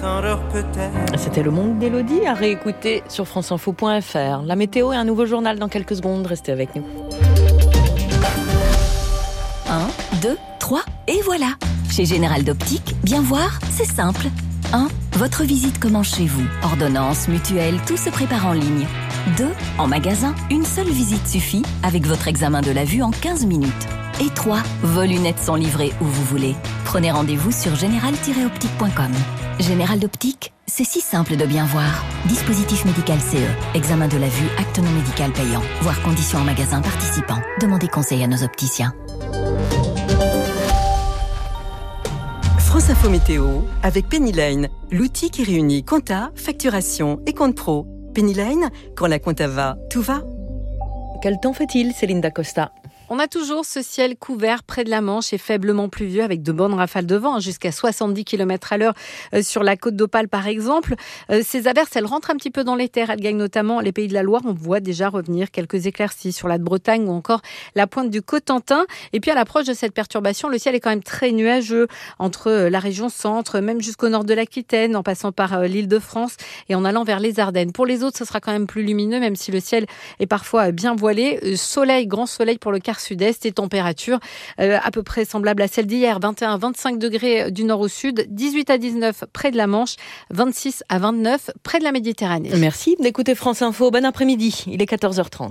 attendre peut-être. C'était Le Monde d'Élodie à réécouter sur franceinfo.fr. La météo et un nouveau journal dans quelques secondes. Restez avec nous. 1, 2, 3 et voilà. Chez Général d'Optique, bien voir, c'est simple. 1. Votre visite commence chez vous. Ordonnance, mutuelle, tout se prépare en ligne. 2. En magasin, une seule visite suffit avec votre examen de la vue en 15 minutes. Et 3. Vos lunettes sont livrées où vous voulez. Prenez rendez-vous sur général-optique.com. Général d'Optique, c'est si simple de bien voir. Dispositif médical CE. Examen de la vue, acte non médical payant. Voir conditions en magasin participant. Demandez conseil à nos opticiens. France Info Météo avec Penny Lane, l'outil qui réunit compta, facturation et compte pro. Penny Lane, quand la compta va, tout va. Quel temps fait-il, Céline Dacosta ? On a toujours ce ciel couvert près de la Manche et faiblement pluvieux avec de bonnes rafales de vent, jusqu'à 70 km/h sur la côte d'Opale par exemple. Ces averses, elles rentrent un petit peu dans les terres. Elles gagnent notamment les Pays de la Loire. On voit déjà revenir quelques éclaircies sur la Bretagne ou encore la pointe du Cotentin. Et puis à l'approche de cette perturbation, le ciel est quand même très nuageux entre la région centre, même jusqu'au nord de l'Aquitaine, en passant par l'Île-de-France et en allant vers les Ardennes. Pour les autres, ce sera quand même plus lumineux, même si le ciel est parfois bien voilé. Soleil, grand soleil pour le quart sud-est et température à peu près semblable à celle d'hier, 21-25 degrés du nord au sud, 18 à 19 près de la Manche, 26 à 29 près de la Méditerranée. Merci d'écouter France Info. Bon après-midi, il est 14h30.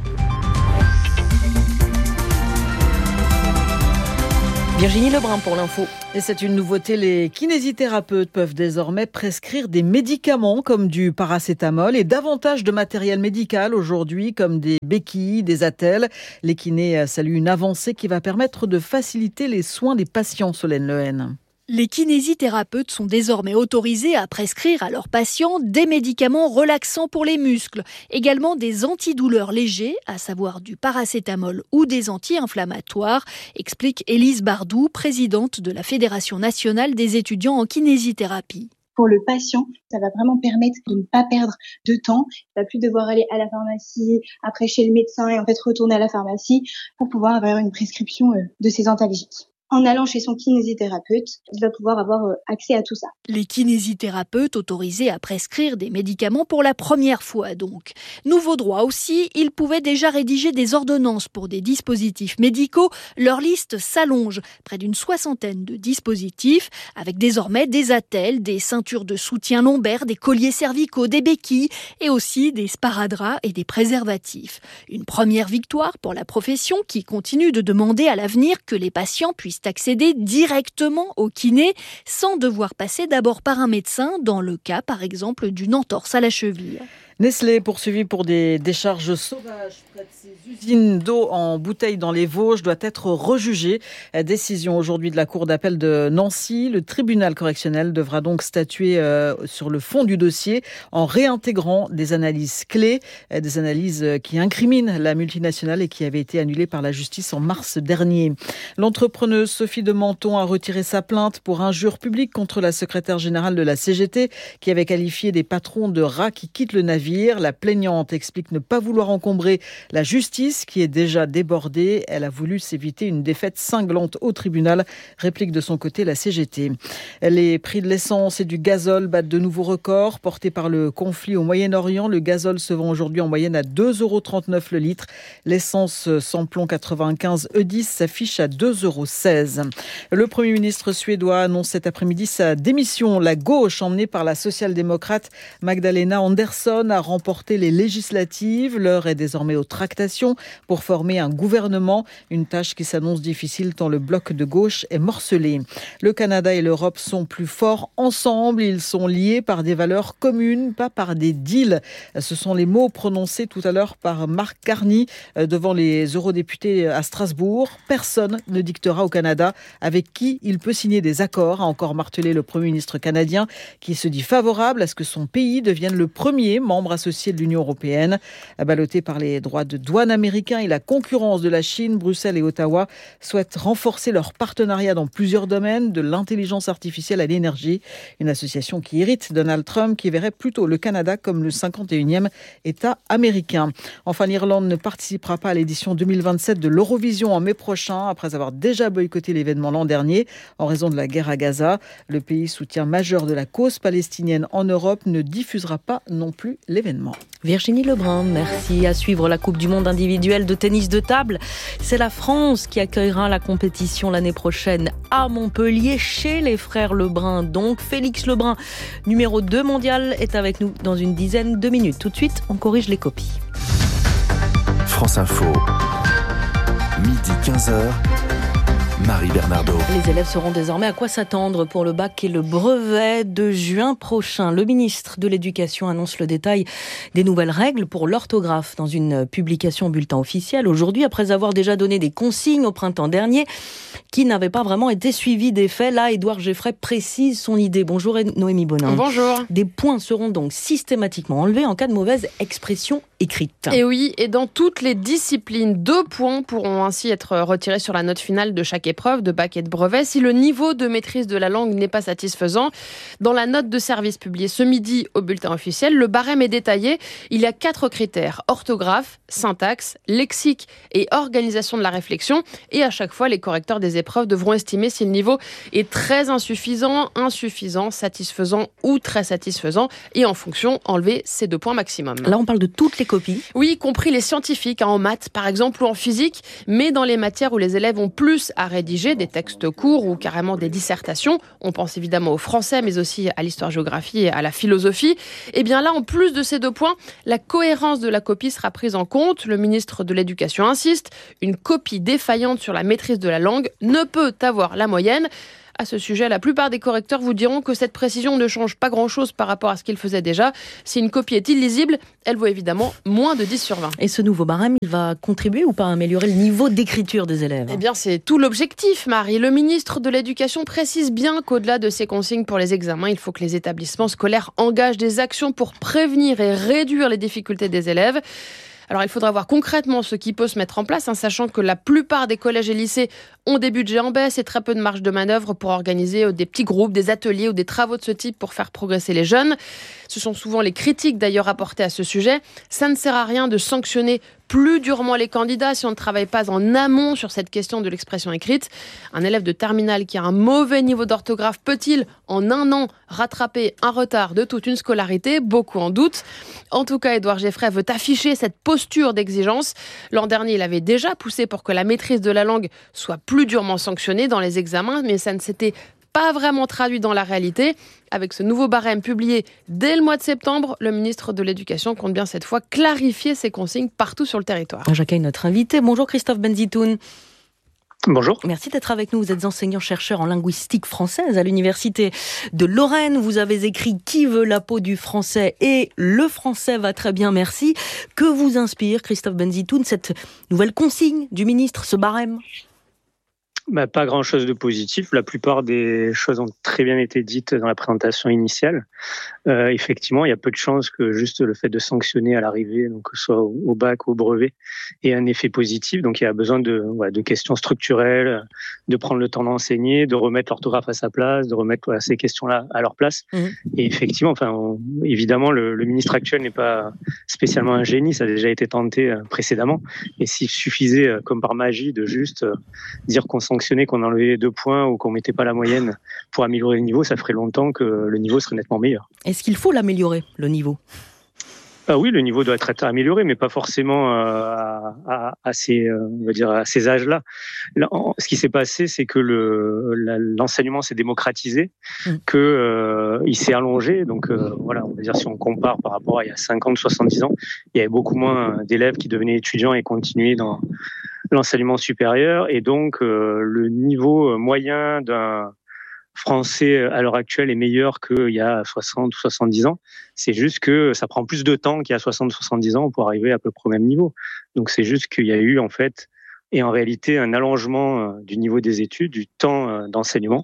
Virginie Lebrun pour l'info. Et c'est une nouveauté, les kinésithérapeutes peuvent désormais prescrire des médicaments comme du paracétamol et davantage de matériel médical aujourd'hui comme des béquilles, des attelles. Les kinés saluent une avancée qui va permettre de faciliter les soins des patients, Solène Lehen. Les kinésithérapeutes sont désormais autorisés à prescrire à leurs patients des médicaments relaxants pour les muscles, également des antidouleurs légers, à savoir du paracétamol ou des anti-inflammatoires, explique Élise Bardou, présidente de la Fédération nationale des étudiants en kinésithérapie. Pour le patient, ça va vraiment permettre de ne pas perdre de temps. Il va plus devoir aller à la pharmacie, après chez le médecin et en fait retourner à la pharmacie pour pouvoir avoir une prescription de ces antalgiques. En allant chez son kinésithérapeute, il va pouvoir avoir accès à tout ça. Les kinésithérapeutes autorisés à prescrire des médicaments pour la première fois donc. Nouveau droit aussi, ils pouvaient déjà rédiger des ordonnances pour des dispositifs médicaux. Leur liste s'allonge, près d'une soixantaine de dispositifs, avec désormais des attelles, des ceintures de soutien lombaire, des colliers cervicaux, des béquilles et aussi des sparadraps et des préservatifs. Une première victoire pour la profession qui continue de demander à l'avenir que les patients puissent accéder directement au kiné sans devoir passer d'abord par un médecin dans le cas par exemple d'une entorse à la cheville. Nestlé poursuivi pour des décharges sauvages près de ses usines d'eau en bouteilles dans les Vosges doit être rejugé. Décision aujourd'hui de la Cour d'appel de Nancy. Le tribunal correctionnel devra donc statuer sur le fond du dossier en réintégrant des analyses clés, des analyses qui incriminent la multinationale et qui avaient été annulées par la justice en mars dernier. L'entrepreneuse Sophie de Menton a retiré sa plainte pour injure publique contre la secrétaire générale de la CGT qui avait qualifié des patrons de rats qui quittent le navire. La plaignante explique ne pas vouloir encombrer la justice qui est déjà débordée. Elle a voulu s'éviter une défaite cinglante au tribunal, réplique de son côté la CGT. Les prix de l'essence et du gazole battent de nouveaux records. Portés par le conflit au Moyen-Orient, le gazole se vend aujourd'hui en moyenne à 2,39 € le litre. L'essence sans plomb 95 E10 s'affiche à 2,16 €. Le Premier ministre suédois annonce cet après-midi sa démission. La gauche, emmenée par la social-démocrate Magdalena Andersson, a remporté les législatives. L'heure est désormais aux tractations pour former un gouvernement. Une tâche qui s'annonce difficile tant le bloc de gauche est morcelé. Le Canada et l'Europe sont plus forts ensemble. Ils sont liés par des valeurs communes, pas par des deals. Ce sont les mots prononcés tout à l'heure par Mark Carney devant les eurodéputés à Strasbourg. Personne ne dictera au Canada avec qui il peut signer des accords, a encore martelé le Premier ministre canadien qui se dit favorable à ce que son pays devienne le premier membre membre associé de l'Union européenne. Ballotté par les droits de douane américains et la concurrence de la Chine, Bruxelles et Ottawa souhaitent renforcer leur partenariat dans plusieurs domaines, de l'intelligence artificielle à l'énergie. Une association qui irrite Donald Trump, qui verrait plutôt le Canada comme le 51e État américain. Enfin, l'Irlande ne participera pas à l'édition 2027 de l'Eurovision en mai prochain, après avoir déjà boycotté l'événement l'an dernier en raison de la guerre à Gaza. Le pays, soutien majeur de la cause palestinienne en Europe, ne diffusera pas non plus l'événement. Virginie Lebrun, merci. À suivre la Coupe du monde individuelle de tennis de table. C'est la France qui accueillera la compétition l'année prochaine à Montpellier, chez les frères Lebrun. Donc, Félix Lebrun, numéro 2 mondial, est avec nous dans une dizaine de minutes. Tout de suite, on corrige les copies. France Info, midi 15h. Marie Bernardo. Les élèves sauront désormais à quoi s'attendre pour le bac et le brevet de juin prochain. Le ministre de l'Éducation annonce le détail des nouvelles règles pour l'orthographe dans une publication au bulletin officiel aujourd'hui, après avoir déjà donné des consignes au printemps dernier qui n'avaient pas vraiment été suivies des faits. Là, Édouard Geffray précise son idée. Bonjour Noémie Bonin. Bonjour. Des points seront donc systématiquement enlevés en cas de mauvaise expression écrite. Et oui, et dans toutes les disciplines, 2 points pourront ainsi être retirés sur la note finale de chaque épreuve de bac et de brevet si le niveau de maîtrise de la langue n'est pas satisfaisant. Dans la note de service publiée ce midi au bulletin officiel, le barème est détaillé. Il y a 4 critères: orthographe, syntaxe, lexique et organisation de la réflexion. Et à chaque fois, les correcteurs des épreuves devront estimer si le niveau est très insuffisant, insuffisant, satisfaisant ou très satisfaisant. Et en fonction, enlever ces 2 points maximum. Là, on parle de toutes les copies. Oui, y compris les scientifiques, en maths par exemple ou en physique, mais dans les matières où les élèves ont plus à rédiger, des textes courts ou carrément des dissertations, on pense évidemment au français mais aussi à l'histoire-géographie et à la philosophie, et bien là, en plus de ces 2 points, la cohérence de la copie sera prise en compte. Le ministre de l'Éducation insiste, une copie défaillante sur la maîtrise de la langue ne peut avoir la moyenne. À ce sujet, la plupart des correcteurs vous diront que cette précision ne change pas grand-chose par rapport à ce qu'ils faisaient déjà. Si une copie est illisible, elle vaut évidemment moins de 10 sur 20. Et ce nouveau barème, il va contribuer ou pas à améliorer le niveau d'écriture des élèves ? Eh bien, c'est tout l'objectif, Marie. Le ministre de l'Éducation précise bien qu'au-delà de ces consignes pour les examens, il faut que les établissements scolaires engagent des actions pour prévenir et réduire les difficultés des élèves. Alors, il faudra voir concrètement ce qui peut se mettre en place, sachant que la plupart des collèges et lycées ont des budgets en baisse et très peu de marge de manœuvre pour organiser des petits groupes, des ateliers ou des travaux de ce type pour faire progresser les jeunes. Ce sont souvent les critiques d'ailleurs apportées à ce sujet. Ça ne sert à rien de sanctionner plus durement les candidats si on ne travaille pas en amont sur cette question de l'expression écrite. Un élève de terminale qui a un mauvais niveau d'orthographe peut-il, en 1 an, rattraper un retard de toute une scolarité ? Beaucoup en doutent. En tout cas, Édouard Geffray veut afficher cette posture d'exigence. L'an dernier, il avait déjà poussé pour que la maîtrise de la langue soit plus durement sanctionnée dans les examens, mais ça ne s'était pas vraiment traduit dans la réalité. Avec ce nouveau barème publié dès le mois de septembre, le ministre de l'Éducation compte bien cette fois clarifier ses consignes partout sur le territoire. J'accueille notre invité. Bonjour Christophe Benzitoun. Bonjour. Merci d'être avec nous. Vous êtes enseignant-chercheur en linguistique française à l'Université de Lorraine. Vous avez écrit « Qui veut la peau du français ?» et « Le français va très bien, merci ». Que vous inspire, Christophe Benzitoun, cette nouvelle consigne du ministre, ce barème ? Pas grand-chose de positif. La plupart des choses ont très bien été dites dans la présentation initiale. Effectivement, il y a peu de chances que juste le fait de sanctionner à l'arrivée, donc que ce soit au bac ou au brevet, ait un effet positif. Donc il y a besoin de questions structurelles, de prendre le temps d'enseigner, de remettre l'orthographe à sa place, de remettre ces questions-là à leur place. Mmh. Et effectivement, évidemment, le ministre actuel n'est pas spécialement un génie. Ça a déjà été tenté précédemment. Et s'il suffisait, comme par magie, de juste dire qu'on sanctionnait, qu'on enlevait 2 points ou qu'on mettait pas la moyenne pour améliorer le niveau, ça ferait longtemps que le niveau serait nettement meilleur. Est-ce qu'il faut l'améliorer, le niveau ? Oui, le niveau doit être amélioré, mais pas forcément à ces âges-là. Là, ce qui s'est passé, c'est que l'enseignement s'est démocratisé, que il s'est allongé. Donc on va dire si on compare par rapport à il y a 50, 70 ans, il y avait beaucoup moins d'élèves qui devenaient étudiants et continuaient dans l'enseignement supérieur, et donc le niveau moyen d'un français à l'heure actuelle est meilleur qu'il y a 60 ou 70 ans. C'est juste que ça prend plus de temps qu'il y a 60 ou 70 ans pour arriver à peu près au même niveau. Donc c'est juste qu'il y a eu en fait, et en réalité, un allongement du niveau des études, du temps d'enseignement.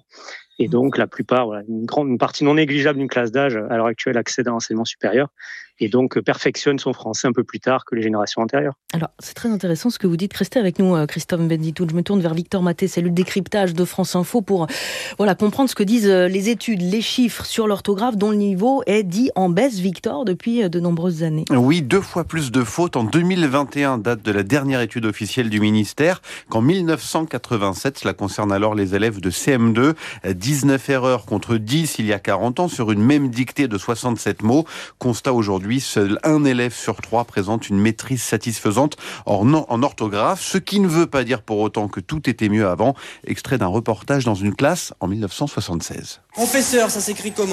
Et donc, la plupart, une partie non négligeable d'une classe d'âge, à l'heure actuelle, accède à l'enseignement supérieur et donc perfectionne son français un peu plus tard que les générations antérieures. Alors, c'est très intéressant ce que vous dites. Restez avec nous, Christophe Benzitoun. Je me tourne vers Victor Maté, cellule de décryptage de France Info, pour comprendre ce que disent les études, les chiffres sur l'orthographe, dont le niveau est dit en baisse, Victor, depuis de nombreuses années. Oui, 2 fois plus de fautes en 2021, date de la dernière étude officielle du ministère, qu'en 1987. Cela concerne alors les élèves de CM2. 19 erreurs contre 10 il y a 40 ans sur une même dictée de 67 mots. Constat aujourd'hui, seul un élève sur 3 présente une maîtrise satisfaisante en orthographe, ce qui ne veut pas dire pour autant que tout était mieux avant. Extrait d'un reportage dans une classe en 1976. Professeur, ça s'écrit comment ?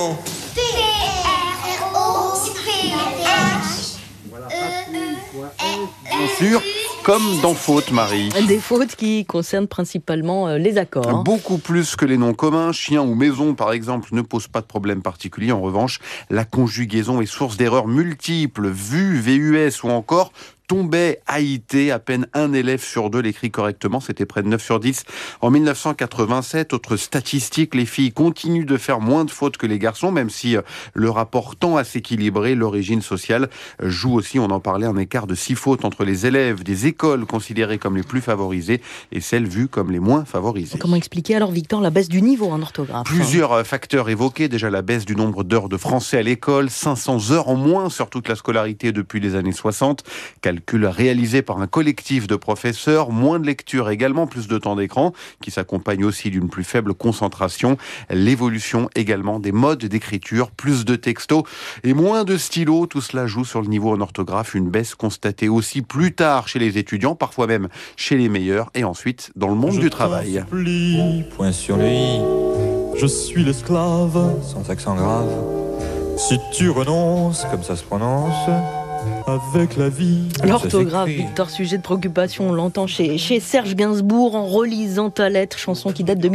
Bien sûr, comme dans faute, Marie. Des fautes qui concernent principalement les accords. Beaucoup plus que les noms communs. Chien ou maison, par exemple, ne pose pas de problème particulier. En revanche, la conjugaison est source d'erreurs multiples. Vu, VUS ou encore tombait, AIT, à peine un élève sur 2 l'écrit correctement, c'était près de 9 sur 10 en 1987. Autre statistique, les filles continuent de faire moins de fautes que les garçons, même si le rapport tend à s'équilibrer. L'origine sociale joue aussi, on en parlait, un écart de 6 fautes entre les élèves des écoles considérées comme les plus favorisées et celles vues comme les moins favorisées. Comment expliquer alors, Victor, la baisse du niveau en orthographe ? Plusieurs facteurs évoqués. Déjà la baisse du nombre d'heures de français à l'école, 500 heures en moins sur toute la scolarité depuis les années 60. Calcul réalisé par un collectif de professeurs, moins de lecture également, plus de temps d'écran, qui s'accompagne aussi d'une plus faible concentration. L'évolution également des modes d'écriture, plus de textos et moins de stylos. Tout cela joue sur le niveau en orthographe. Une baisse constatée aussi plus tard chez les étudiants, parfois même chez les meilleurs, et ensuite dans le monde du travail. Point sur le i, je suis l'esclave, sans accent grave. Si tu renonces, comme ça se prononce, avec la vie. L'orthographe, Victor, sujet de préoccupation, on l'entend chez Serge Gainsbourg en relisant ta lettre, chanson qui date de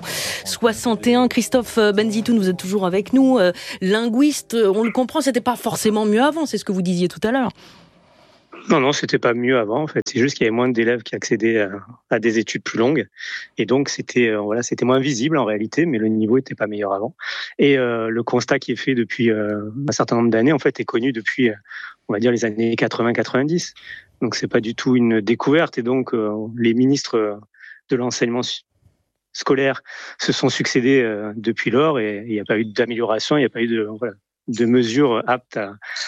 1961. Christophe Benzitoun, vous êtes toujours avec nous, linguiste, on le comprend, c'était pas forcément mieux avant, c'est ce que vous disiez tout à l'heure. Non, c'était pas mieux avant, en fait. C'est juste qu'il y avait moins d'élèves qui accédaient à des études plus longues. Et donc, c'était moins visible en réalité, mais le niveau était pas meilleur avant. Et le constat qui est fait depuis un certain nombre d'années, en fait, est connu depuis, on va dire, les années 80-90. Donc, c'est pas du tout une découverte. Et donc, les ministres de l'enseignement scolaire se sont succédés depuis lors et il n'y a pas eu d'amélioration, il n'y a pas eu de mesures aptes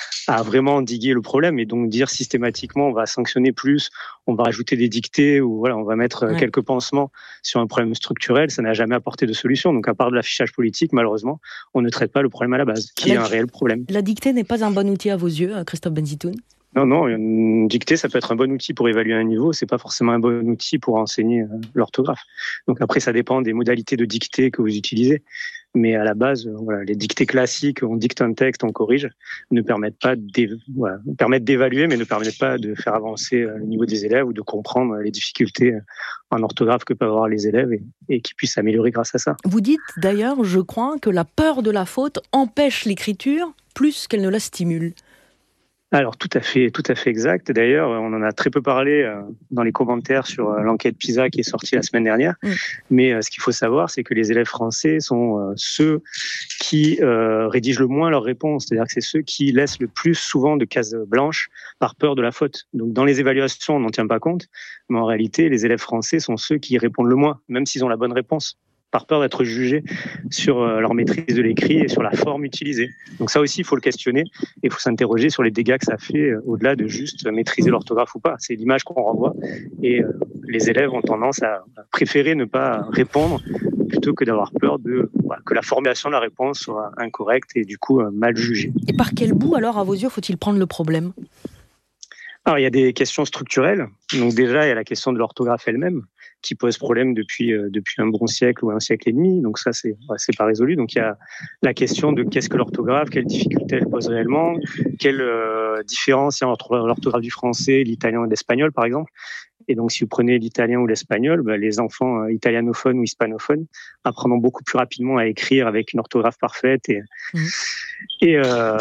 à vraiment endiguer le problème. Et donc dire systématiquement on va sanctionner plus, on va rajouter des dictées ou on va mettre quelques pansements sur un problème structurel, ça n'a jamais apporté de solution. Donc à part de l'affichage politique, malheureusement, on ne traite pas le problème à la base, qui est un réel problème. La dictée n'est pas un bon outil à vos yeux, Christophe Benzitoun ? Non, une dictée, ça peut être un bon outil pour évaluer un niveau, c'est pas forcément un bon outil pour enseigner l'orthographe. Donc après, ça dépend des modalités de dictée que vous utilisez. Mais à la base, les dictées classiques, on dicte un texte, on corrige, ne permettent pas permettent d'évaluer, mais ne permettent pas de faire avancer le niveau des élèves ou de comprendre les difficultés en orthographe que peuvent avoir les élèves et qui puissent s'améliorer grâce à ça. Vous dites d'ailleurs, je crois, que la peur de la faute empêche l'écriture plus qu'elle ne la stimule. Alors tout à fait exact. D'ailleurs, on en a très peu parlé dans les commentaires sur l'enquête PISA qui est sortie la semaine dernière. Mais ce qu'il faut savoir, c'est que les élèves français sont ceux qui rédigent le moins leurs réponses. C'est-à-dire que c'est ceux qui laissent le plus souvent de cases blanches par peur de la faute. Donc dans les évaluations, on n'en tient pas compte. Mais en réalité, les élèves français sont ceux qui répondent le moins, même s'ils ont la bonne réponse, par peur d'être jugés sur leur maîtrise de l'écrit et sur la forme utilisée. Donc ça aussi, il faut le questionner et il faut s'interroger sur les dégâts que ça fait au-delà de juste maîtriser l'orthographe ou pas. C'est l'image qu'on renvoie et les élèves ont tendance à préférer ne pas répondre plutôt que d'avoir peur que la formulation de la réponse soit incorrecte et du coup mal jugée. Et par quel bout alors, à vos yeux, faut-il prendre le problème ? Alors, il y a des questions structurelles. Donc déjà, il y a la question de l'orthographe elle-même qui pose problème depuis un bon siècle ou un siècle et demi. Donc ça, c'est pas résolu. Donc il y a la question de qu'est-ce que l'orthographe, quelles difficultés elle pose réellement, quelle différence il y a entre l'orthographe du français, l'italien et l'espagnol, par exemple. Et donc, si vous prenez l'italien ou l'espagnol, les enfants italianophones ou hispanophones apprendront beaucoup plus rapidement à écrire avec une orthographe parfaite et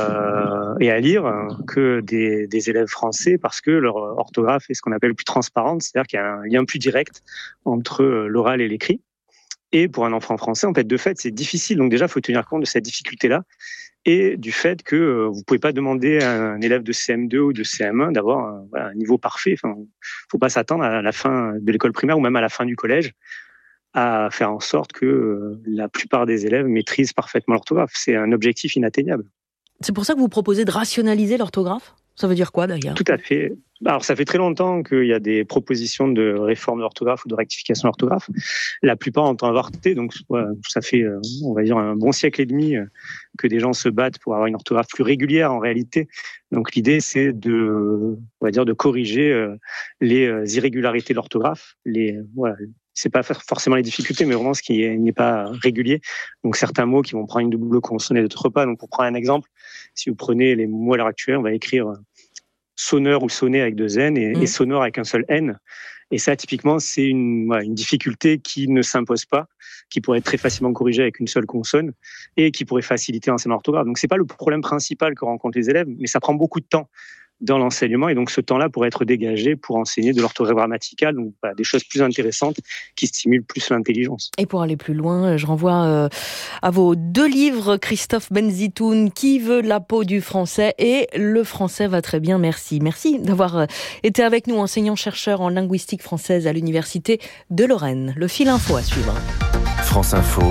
à lire que des élèves français parce que leur orthographe est ce qu'on appelle plus transparente, c'est-à-dire qu'il y a un lien plus direct entre l'oral et l'écrit. Et pour un enfant français, en fait, de fait, c'est difficile. Donc déjà, il faut tenir compte de cette difficulté-là et du fait que vous pouvez pas demander à un élève de CM2 ou de CM1 d'avoir un niveau parfait. Enfin, faut pas s'attendre à la fin de l'école primaire ou même à la fin du collège à faire en sorte que la plupart des élèves maîtrisent parfaitement l'orthographe. C'est un objectif inatteignable. C'est pour ça que vous proposez de rationaliser l'orthographe ? Ça veut dire quoi d'ailleurs ? Tout à fait. Alors ça fait très longtemps qu'il y a des propositions de réforme de l'orthographe ou de rectification de l'orthographe. La plupart ont avorté, donc ça fait, on va dire, un bon siècle et demi que des gens se battent pour avoir une orthographe plus régulière en réalité. Donc l'idée c'est de corriger les irrégularités de l'orthographe, c'est pas forcément les difficultés, mais vraiment ce qui n'est pas régulier. Donc certains mots qui vont prendre une double consonne et d'autres pas. Donc pour prendre un exemple, si vous prenez les mots à l'heure actuelle, on va écrire sonneur ou sonner avec 2 N et sonore avec un seul N. Et ça, typiquement, c'est une difficulté qui ne s'impose pas, qui pourrait être très facilement corrigée avec une seule consonne et qui pourrait faciliter l'enseignement orthographe. Donc c'est pas le problème principal que rencontrent les élèves, mais ça prend beaucoup de temps dans l'enseignement et donc ce temps-là pourrait être dégagé pour enseigner de l'orthographe grammaticale, donc des choses plus intéressantes qui stimulent plus l'intelligence. Et pour aller plus loin, je renvoie à vos 2 livres, Christophe Benzitoun, Qui veut la peau du français et Le français va très bien, merci. Merci d'avoir été avec nous, enseignant-chercheur en linguistique française à l'Université de Lorraine. Le fil info à suivre. France Info.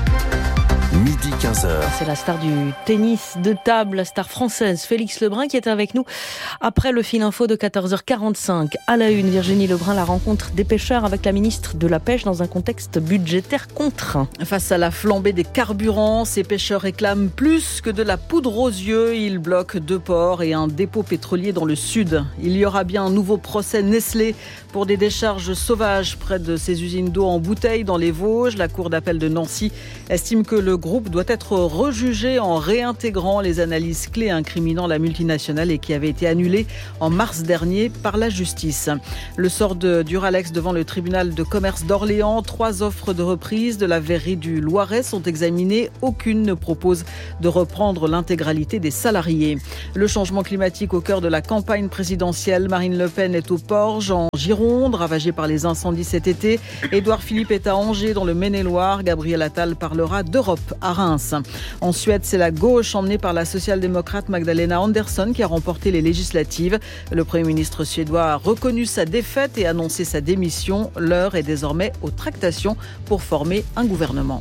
Midi 15h. C'est la star du tennis de table, la star française Félix Lebrun qui est avec nous après le fil info de 14h45. À la une, Virginie Lebrun, la rencontre des pêcheurs avec la ministre de la Pêche dans un contexte budgétaire contraint. Face à la flambée des carburants, ces pêcheurs réclament plus que de la poudre aux yeux. Ils bloquent 2 ports et un dépôt pétrolier dans le sud. Il y aura bien un nouveau procès Nestlé pour des décharges sauvages près de ces usines d'eau en bouteille dans les Vosges. La cour d'appel de Nancy estime que le groupe doit être rejugé en réintégrant les analyses clés incriminant la multinationale et qui avaient été annulées en mars dernier par la justice. Le sort de Duralex devant le tribunal de commerce d'Orléans. 3 offres de reprise de la verrerie du Loiret sont examinées. Aucune ne propose de reprendre l'intégralité des salariés. Le changement climatique au cœur de la campagne présidentielle. Marine Le Pen est au Porge en Gironde, ravagée par les incendies cet été. Édouard Philippe est à Angers dans le Maine-et-Loire. Gabriel Attal parlera d'Europe à Reims. En Suède, c'est la gauche emmenée par la social-démocrate Magdalena Andersson qui a remporté les législatives. Le Premier ministre suédois a reconnu sa défaite et annoncé sa démission. L'heure est désormais aux tractations pour former un gouvernement.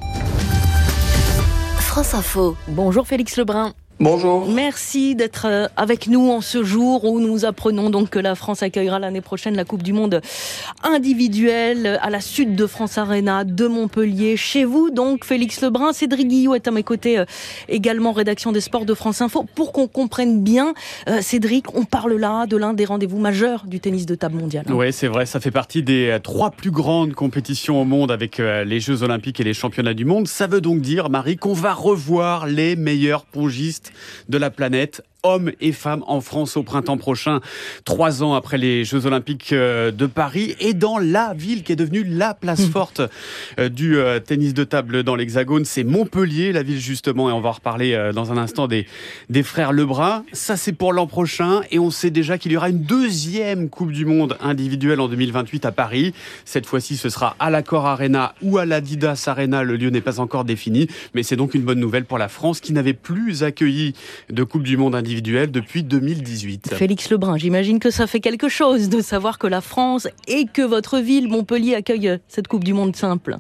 France Info. Bonjour Félix Lebrun. Bonjour. Merci d'être avec nous en ce jour où nous apprenons donc que la France accueillera l'année prochaine la Coupe du Monde individuelle à la Sud de France Arena de Montpellier. Chez vous donc, Félix Lebrun, Cédric Guillot est à mes côtés, également rédaction des sports de France Info. Pour qu'on comprenne bien, Cédric, on parle là de l'un des rendez-vous majeurs du tennis de table mondial. Oui, c'est vrai, ça fait partie des 3 plus grandes compétitions au monde avec les Jeux Olympiques et les Championnats du Monde. Ça veut donc dire, Marie, qu'on va revoir les meilleurs pongistes de la planète, hommes et femmes en France au printemps prochain, 3 ans après les Jeux Olympiques de Paris, et dans la ville qui est devenue la place forte du tennis de table dans l'Hexagone, c'est Montpellier, la ville justement, et on va en reparler dans un instant des frères Lebrun. Ça c'est pour l'an prochain, et on sait déjà qu'il y aura une 2e Coupe du Monde individuelle en 2028 à Paris. Cette fois-ci, ce sera à l'Accor Arena ou à l'Adidas Arena, le lieu n'est pas encore défini, mais c'est donc une bonne nouvelle pour la France qui n'avait plus accueilli de Coupe du Monde individuelle depuis 2018. Félix Lebrun, j'imagine que ça fait quelque chose de savoir que la France et que votre ville, Montpellier, accueille cette Coupe du Monde simple.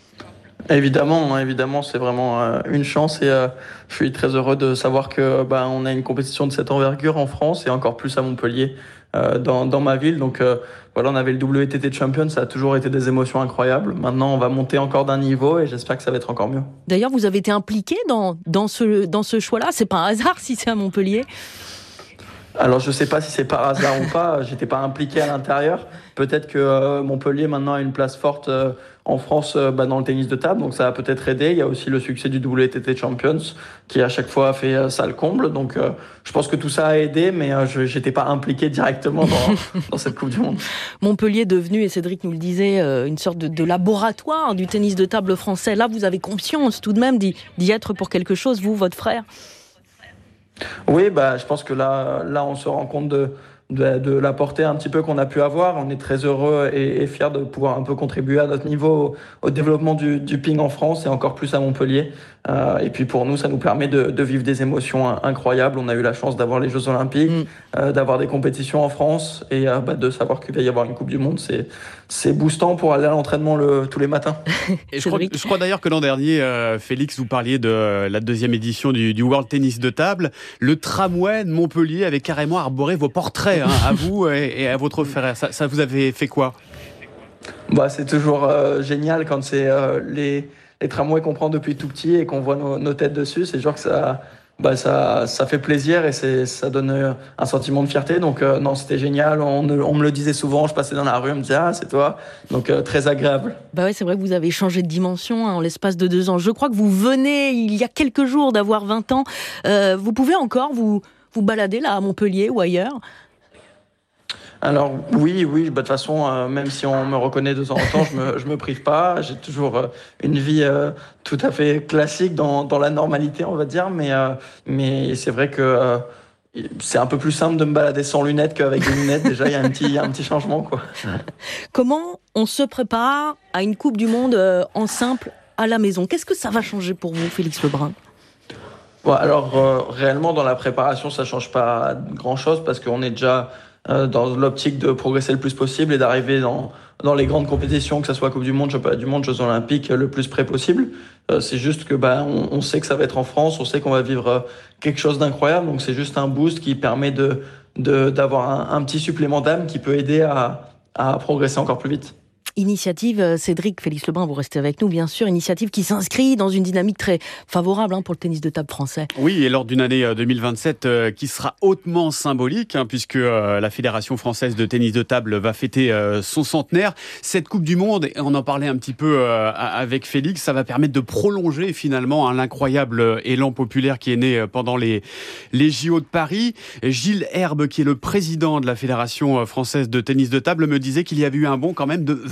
Évidemment, c'est vraiment une chance et je suis très heureux de savoir que on a une compétition de cette envergure en France et encore plus à Montpellier dans ma ville. Donc voilà, on avait le WTT Champions, ça a toujours été des émotions incroyables. Maintenant, on va monter encore d'un niveau et j'espère que ça va être encore mieux. D'ailleurs, vous avez été impliqué dans ce choix-là. C'est pas un hasard si c'est à Montpellier. Alors, je sais pas si c'est par hasard ou pas. J'étais pas impliqué à l'intérieur. Peut-être que Montpellier maintenant a une place forte en France dans le tennis de table, donc ça va peut-être aider. Il y a aussi le succès du WTT Champions qui à chaque fois a fait ça le comble. Donc je pense que tout ça a aidé, mais je n'étais pas impliqué directement dans cette Coupe du Monde. Montpellier devenu, et Cédric nous le disait, une sorte de laboratoire du tennis de table français. Là, vous avez conscience tout de même d'y être pour quelque chose, vous, votre frère? Oui, je pense que là on se rend compte de l'apporter un petit peu qu'on a pu avoir. On est très heureux et fiers de pouvoir un peu contribuer à notre niveau au développement du ping en France et encore plus à Montpellier. Et puis pour nous, ça nous permet de vivre des émotions incroyables. On a eu la chance d'avoir les Jeux Olympiques, d'avoir des compétitions en France et de savoir qu'il va y avoir une Coupe du Monde. C'est boostant pour aller à l'entraînement tous les matins. Et je crois d'ailleurs que l'an dernier, Félix, vous parliez de la deuxième édition du World Tennis de table. Le tramway de Montpellier avait carrément arboré vos portraits, à vous et à votre frère. Ça vous avait fait quoi ? C'est toujours génial quand c'est les tramways qu'on prend depuis tout petit et qu'on voit nos têtes dessus. C'est sûr que ça fait plaisir et ça donne un sentiment de fierté. Donc non, c'était génial. On me le disait souvent. Je passais dans la rue, on me disait c'est toi. Donc très agréable. Ouais, c'est vrai que vous avez changé de dimension en l'espace de 2 ans. Je crois que vous venez il y a quelques jours d'avoir 20 ans. Vous pouvez encore vous balader là à Montpellier ou ailleurs ? Alors oui, de toute façon, même si on me reconnaît de temps en temps, je me prive pas. J'ai toujours une vie tout à fait classique dans la normalité, on va dire. Mais c'est vrai que c'est un peu plus simple de me balader sans lunettes qu'avec des lunettes. Déjà, il y a un petit changement, quoi. Comment on se prépare à une Coupe du Monde en simple à la maison ? Qu'est-ce que ça va changer pour vous, Félix Lebrun ? Alors, réellement, dans la préparation, ça change pas grand-chose parce qu'on est déjà dans l'optique de progresser le plus possible et d'arriver dans les grandes compétitions, que ce soit Coupe du Monde, Championnat du Monde, Jeux Olympiques, le plus près possible. C'est juste que on sait que ça va être en France, on sait qu'on va vivre quelque chose d'incroyable, donc c'est juste un boost qui permet d'avoir un petit supplément d'âme qui peut aider à progresser encore plus vite. Initiative, Cédric, Félix Lebrun, vous restez avec nous, bien sûr. Initiative qui s'inscrit dans une dynamique très favorable pour le tennis de table français. Oui, et lors d'une année 2027 qui sera hautement symbolique, puisque la Fédération française de tennis de table va fêter son centenaire. Cette Coupe du Monde, et on en parlait un petit peu avec Félix, ça va permettre de prolonger finalement l'incroyable élan populaire qui est né pendant les JO de Paris. Gilles Herbe, qui est le président de la Fédération française de tennis de table, me disait qu'il y avait eu un bond quand même de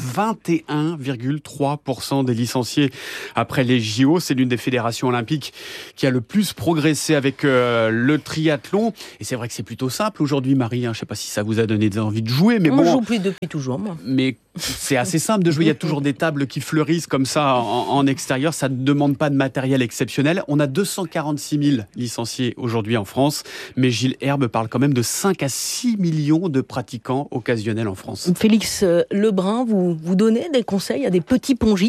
21,3% des licenciés après les JO. C'est l'une des fédérations olympiques qui a le plus progressé avec le triathlon. Et c'est vrai que c'est plutôt simple aujourd'hui, Marie. Je ne sais pas si ça vous a donné envie de jouer. Mais on joue plus depuis toujours, moi. Mais c'est assez simple de jouer. Il y a toujours des tables qui fleurissent comme ça en extérieur. Ça ne demande pas de matériel exceptionnel. On a 246 000 licenciés aujourd'hui en France. Mais Gilles Herbe parle quand même de 5 à 6 millions de pratiquants occasionnels en France. Félix Lebrun, vous donnez des conseils à des petits pongistes ?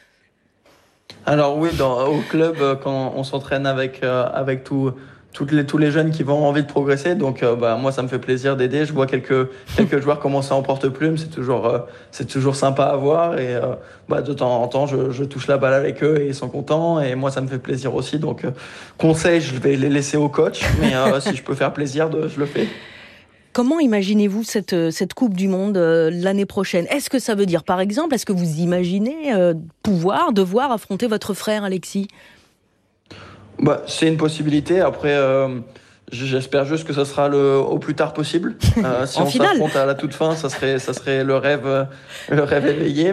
Alors oui, au club, quand on s'entraîne avec tous les jeunes qui vont envie de progresser, donc moi ça me fait plaisir d'aider. Je vois quelques joueurs commencer en porte-plume, c'est toujours sympa à voir et de temps en temps je touche la balle avec eux et ils sont contents et moi ça me fait plaisir aussi. Donc conseils, je vais les laisser au coach, mais si je peux faire plaisir, je le fais. Comment imaginez-vous cette Coupe du Monde l'année prochaine ? Est-ce que ça veut dire, par exemple, est-ce que vous imaginez devoir affronter votre frère Alexis ? C'est une possibilité. Après, j'espère juste que ça sera au plus tard possible. Si on s'affronte à la toute fin, ça serait le rêve éveillé.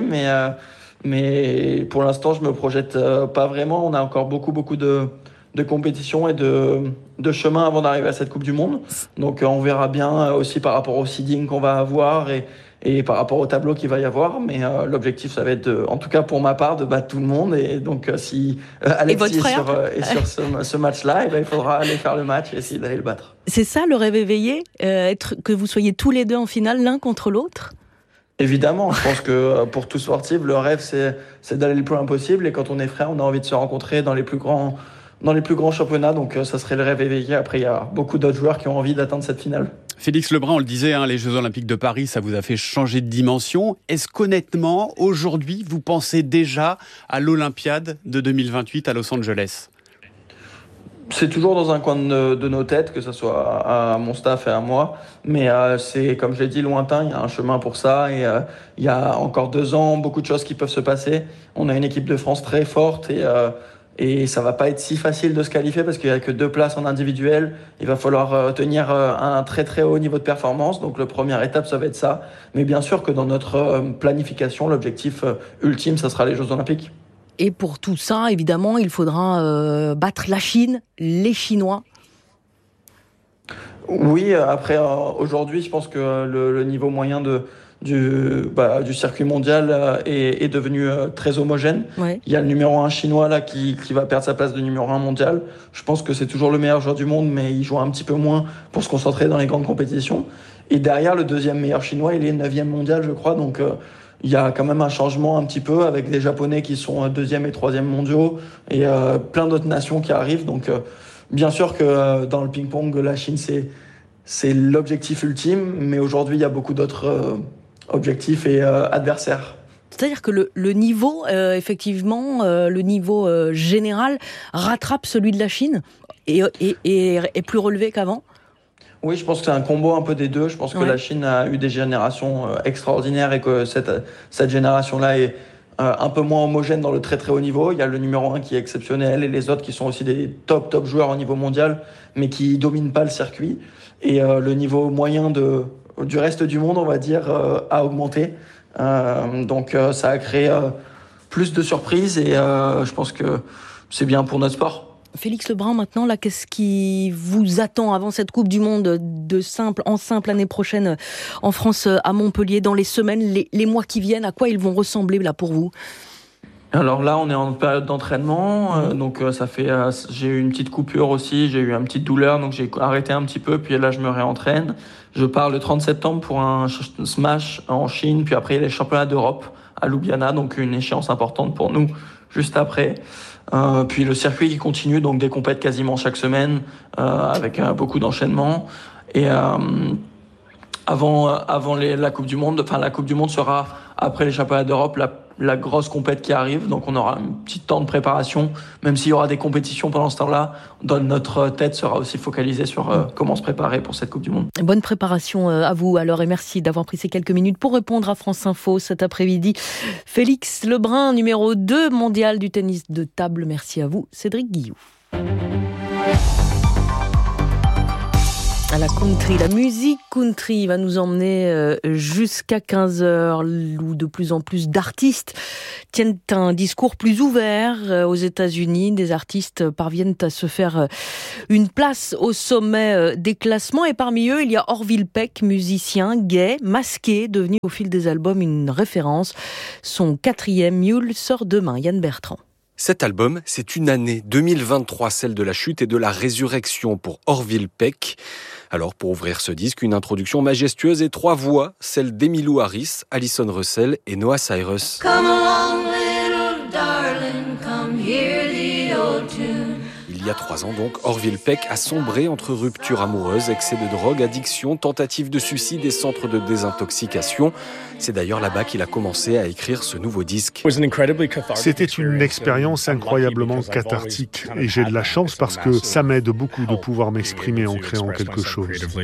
Mais pour l'instant, je me projette pas vraiment. On a encore beaucoup de compétition et de chemin avant d'arriver à cette Coupe du Monde. Donc on verra bien aussi par rapport au seeding qu'on va avoir et par rapport au tableau qu'il va y avoir. Mais l'objectif, ça va être, en tout cas pour ma part, de battre tout le monde. Et donc si Alexis est sur ce match-là, il faudra aller faire le match et essayer d'aller le battre. C'est ça le rêve éveillé, que vous soyez tous les deux en finale, l'un contre l'autre ? Évidemment, je pense que pour tout sportif, le rêve, c'est d'aller le plus loin possible. Et quand on est frère, on a envie de se rencontrer dans les plus grands championnats, donc ça serait le rêve éveillé. Après, il y a beaucoup d'autres joueurs qui ont envie d'atteindre cette finale. Félix Lebrun, on le disait, les Jeux Olympiques de Paris, ça vous a fait changer de dimension. Est-ce qu'honnêtement, aujourd'hui, vous pensez déjà à l'Olympiade de 2028 à Los Angeles ? C'est toujours dans un coin de nos têtes, que ce soit à mon staff et à moi. Mais c'est, comme je l'ai dit, lointain. Il y a un chemin pour ça. Et il y a encore 2 ans, beaucoup de choses qui peuvent se passer. On a une équipe de France très forte et ça va pas être si facile de se qualifier parce qu'il y a que 2 places en individuel. Il va falloir tenir un très très haut niveau de performance. Donc la première étape, ça va être ça. Mais bien sûr que dans notre planification, l'objectif ultime, ça sera les Jeux Olympiques. Et pour tout ça, évidemment, il faudra battre la Chine, les Chinois. Oui, après, aujourd'hui, je pense que le niveau moyen du circuit mondial est devenu très homogène. Ouais. Il y a le numéro 1 chinois là, qui va perdre sa place de numéro 1 mondial. Je pense que c'est toujours le meilleur joueur du monde, mais il joue un petit peu moins pour se concentrer dans les grandes compétitions. Et derrière, le deuxième meilleur chinois, il est 9e mondial, je crois. Donc, il y a quand même un changement un petit peu avec des Japonais qui sont 2e et 3e mondiaux et plein d'autres nations qui arrivent. Donc, bien sûr que dans le ping-pong, la Chine, c'est l'objectif ultime, mais aujourd'hui, il y a beaucoup d'autres objectifs et adversaires. C'est-à-dire que le niveau, effectivement, le niveau général rattrape celui de la Chine et est plus relevé qu'avant ? Oui, je pense que c'est un combo un peu des deux. Je pense que la Chine a eu des générations extraordinaires et que cette génération-là est un peu moins homogène dans le très très haut niveau. Il y a le numéro 1 qui est exceptionnel et les autres qui sont aussi des top joueurs au niveau mondial, mais qui dominent pas le circuit. Et le niveau moyen du reste du monde, on va dire, a augmenté. Donc ça a créé plus de surprises et je pense que c'est bien pour notre sport. Félix Lebrun, maintenant, là, qu'est-ce qui vous attend avant cette Coupe du Monde en simple l'année prochaine en France, à Montpellier, dans les semaines, les mois qui viennent? À quoi ils vont ressembler là pour vous? Alors là, on est en période d'entraînement, donc j'ai eu une petite coupure aussi, j'ai eu une petite douleur, donc j'ai arrêté un petit peu, puis là je me réentraîne. Je pars le 30 septembre pour un smash en Chine, puis après il y a les championnats d'Europe à Ljubljana, donc une échéance importante pour nous juste après. Puis le circuit qui continue, donc des compètes quasiment chaque semaine, avec beaucoup d'enchaînements. Et avant la Coupe du Monde, la Coupe du Monde sera après les championnats d'Europe la grosse compète qui arrive, donc on aura un petit temps de préparation, même s'il y aura des compétitions pendant ce temps-là, notre tête sera aussi focalisée sur comment se préparer pour cette Coupe du Monde. Bonne préparation à vous alors et merci d'avoir pris ces quelques minutes pour répondre à France Info cet après-midi. Félix Lebrun, numéro 2 mondial du tennis de table. Merci à vous, Cédric Guillou. À la country, la musique country va nous emmener jusqu'à 15h où de plus en plus d'artistes tiennent un discours plus ouvert aux États-Unis. Des artistes parviennent à se faire une place au sommet des classements et parmi eux, il y a Orville Peck, musicien gay, masqué, devenu au fil des albums une référence. Son 4e Mule sort demain. Yann Bertrand. Cet album, c'est une année 2023, celle de la chute et de la résurrection pour Orville Peck. Alors, pour ouvrir ce disque, une introduction majestueuse et 3 voix, celle d'Emmylou Harris, Alison Russell et Noah Cyrus. Come along, little darling, come hear the old tune. Il y a 3 ans donc, Orville Peck a sombré entre rupture amoureuse, excès de drogue, addiction, tentative de suicide et centre de désintoxication. C'est d'ailleurs là-bas qu'il a commencé à écrire ce nouveau disque. C'était une expérience incroyablement cathartique et j'ai de la chance parce que ça m'aide beaucoup de pouvoir m'exprimer en créant quelque chose.